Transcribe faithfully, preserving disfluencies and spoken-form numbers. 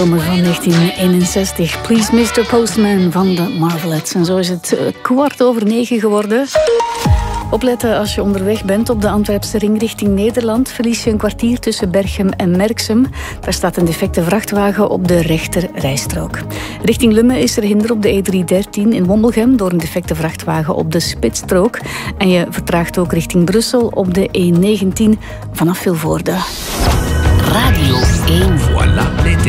Van negentien eenenzestig, Please mister Postman van de Marvelettes. En zo is het kwart over negen geworden. Opletten als je onderweg bent op de Antwerpse ring richting Nederland. Verlies je een kwartier tussen Berchem en Merksem. Daar staat een defecte vrachtwagen op de rechter rijstrook. Richting Lummen is er hinder op de E driehonderddertien in Wombelgem door een defecte vrachtwagen op de spitsstrook. En je vertraagt ook richting Brussel op de E negentien vanaf Vilvoorde. Radio één. Voilà.